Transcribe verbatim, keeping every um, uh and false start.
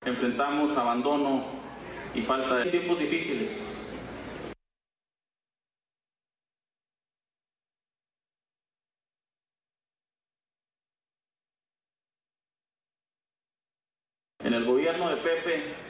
enfrentamos abandono y falta de tiempos difíciles. En el gobierno de Pepe